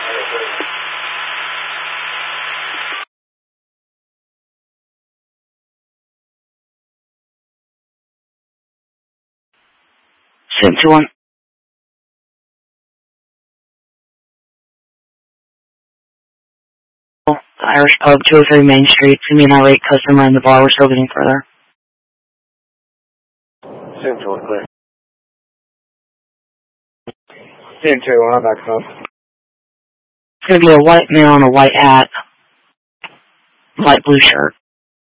Sent to one. The Irish Pub, 203 Main Street. See me an irate customer in the bar. We're still getting further. Sent to one, clear. Sent to one, I'm back up. It's going to be a white man on a white hat, light blue shirt.